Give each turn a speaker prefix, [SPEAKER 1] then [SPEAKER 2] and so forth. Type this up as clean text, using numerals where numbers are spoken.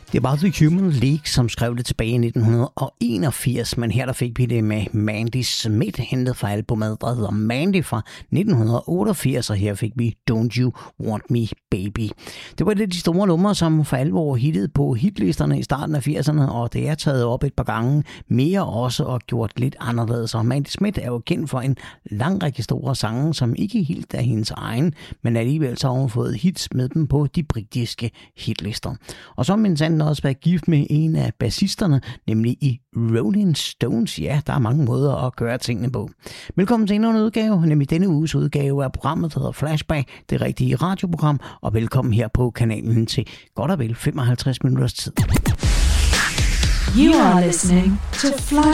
[SPEAKER 1] Det var The Human League, som skrev det tilbage i 1981, men her der fik vi det med Mandy Smith, hentet fra albumet, der hedder Mandy fra 1988, og her fik vi Don't You Want Me Baby. Det var et af de store numre, som for alvor hittede på hitlisterne i starten af 80'erne, og det er taget op et par gange mere også og gjort lidt anderledes. Og Mandy Smith er jo kendt for en lang række store sange, som ikke helt er hendes egen, men alligevel så har hun fået hits med dem på de britiske hitlister. Og så mindes han også været gift med en af bassisterne, nemlig i Rolling Stones. Ja, der er mange måder at gøre tingene på. Velkommen til endnu en udgave, nemlig denne uges udgave af programmet, der hedder Flashback, det rigtige radioprogram, og velkommen her på kanalen til godt og vel 55 minutters tid.
[SPEAKER 2] You are listening to